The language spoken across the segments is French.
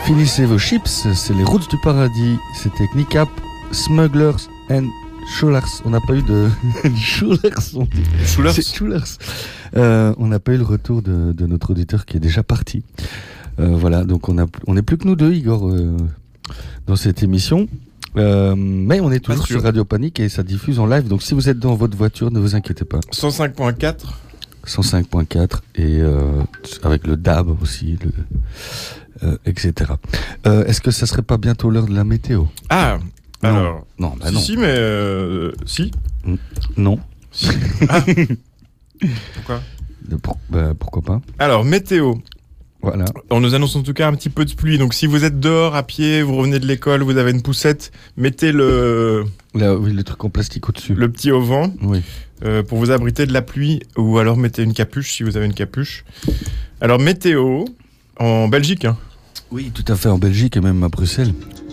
Finissez vos chips, c'est les routes du paradis. C'était Kneecap, Smugglers and Schullers. On n'a pas eu de Schullers. C'est Schullers. On n'a pas eu le retour de notre auditeur qui est déjà parti. Voilà, donc on n'est plus que nous deux, Igor, dans cette émission. Mais on est toujours sur Radio Panique et ça diffuse en live. Donc si vous êtes dans votre voiture, ne vous inquiétez pas. 105.4 et avec le DAB aussi, etc. Est-ce que ça serait pas bientôt l'heure de la météo? Ah, non. Alors non, bah si, non. Si, mais si. Non. Si. Ah. Pourquoi pourquoi pas? Alors météo. Voilà. On nous annonce en tout cas un petit peu de pluie. Donc si vous êtes dehors à pied, vous revenez de l'école, vous avez une poussette, mettez le truc en plastique au-dessus. Le petit au vent. Oui. Pour vous abriter de la pluie, ou alors mettez une capuche si vous avez une capuche. Alors météo en Belgique. Hein. Oui, tout à fait, en Belgique et même à Bruxelles.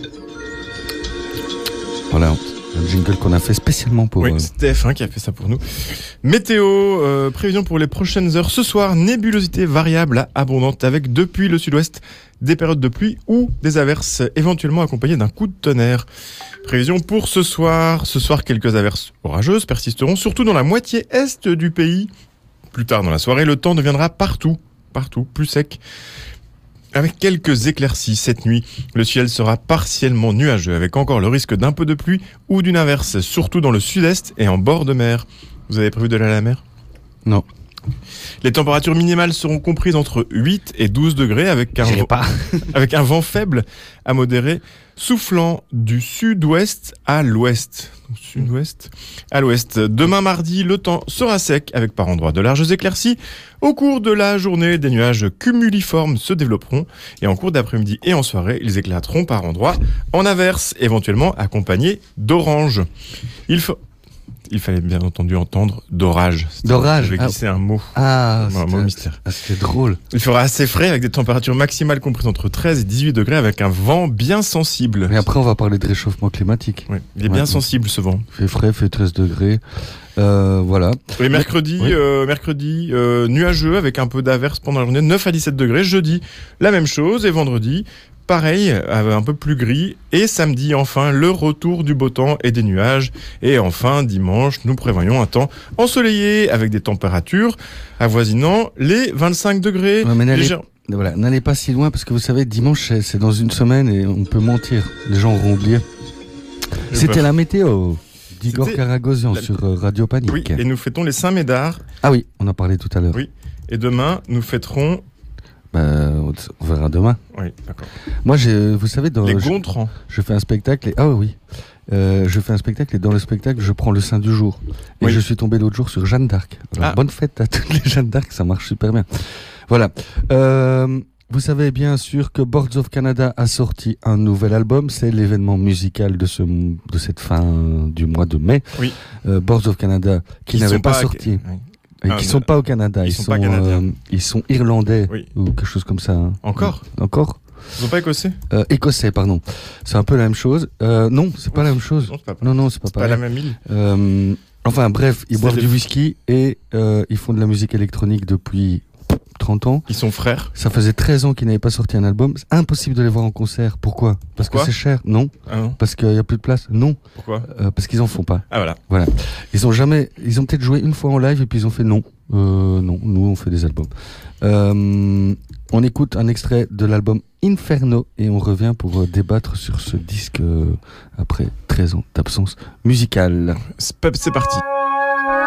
Voilà, un jingle qu'on a fait spécialement pour... Oui, c'est TF1 qui a fait ça pour nous. Météo, prévision pour les prochaines heures. Ce soir, nébulosité variable à abondante avec depuis le sud-ouest des périodes de pluie ou des averses éventuellement accompagnées d'un coup de tonnerre. Prévision pour ce soir. Ce soir, quelques averses orageuses persisteront, surtout dans la moitié est du pays. Plus tard dans la soirée, le temps deviendra partout, plus sec. Avec quelques éclaircies cette nuit, le ciel sera partiellement nuageux, avec encore le risque d'un peu de pluie ou d'une averse, surtout dans le sud-est et en bord de mer. Vous avez prévu d'aller à la mer ? Non. Les températures minimales seront comprises entre 8 et 12 degrés avec un vent faible à modéré, soufflant du sud-ouest à l'ouest. Sud-ouest à l'ouest. Demain mardi, le temps sera sec avec par endroits de larges éclaircies. Au cours de la journée, des nuages cumuliformes se développeront et en cours d'après-midi et en soirée, ils éclateront par endroits en averse, éventuellement accompagnés d'orange. Il fallait bien entendu entendre d'orage. D'orage. Je vais glisser un mot. Un mot mystère. C'était drôle. Il fera assez frais avec des températures maximales comprises entre 13 et 18 degrés avec un vent bien sensible. Mais après, on va parler de réchauffement climatique. Oui, il est bien sensible ce vent. Fait frais, fait 13 degrés. Voilà. Et mercredi, nuageux avec un peu d'averse pendant la journée, 9 à 17 degrés. Jeudi, la même chose. Et vendredi, pareil, un peu plus gris. Et samedi, enfin, le retour du beau temps et des nuages. Et enfin, dimanche, nous prévoyons un temps ensoleillé avec des températures avoisinant les 25 degrés. Ouais, mais n'allez pas si loin parce que vous savez, dimanche, c'est dans une semaine et on peut mentir. Les gens auront oublié. C'était la météo d'Igor Karagosian sur Radio Panique. Oui, et nous fêtons les Saint-Médard. Ah oui, on en parlait tout à l'heure. Oui, et demain, nous fêterons... on verra demain. Oui, d'accord. Moi, vous savez, les Gontrans. Je fais un spectacle et... Ah oui. Je fais un spectacle et dans le spectacle, je prends le saint du jour. Et je suis tombé l'autre jour sur Jeanne d'Arc. Alors, bonne fête à toutes les Jeanne d'Arc, ça marche super bien. Voilà. Vous savez bien sûr que Boards of Canada a sorti un nouvel album. C'est l'événement musical de cette fin du mois de mai. Oui. Boards of Canada qui n'avait pas sorti. Et qui sont pas au Canada. Ils sont irlandais ou quelque chose comme ça. Hein. Encore. Ils sont pas écossais. Écossais, pardon. C'est un peu la même chose. Non, c'est pas la même chose. Non, c'est pas pareil. Pas la même île. Enfin bref, ils boivent du whisky et ils font de la musique électronique depuis 30 ans. Ils sont frères. Ça faisait 13 ans qu'ils n'avaient pas sorti un album. C'est impossible de les voir en concert. Pourquoi ? Parce que c'est cher. Non. Ah non. Parce qu'il y a plus de place. Non. Pourquoi ? Parce qu'ils en font pas. Ah voilà. Ils ont peut-être joué une fois en live et puis ils ont fait non. Non, nous on fait des albums. On écoute un extrait de l'album Inferno et on revient pour débattre sur ce disque après 13 ans d'absence musicale. C'est parti.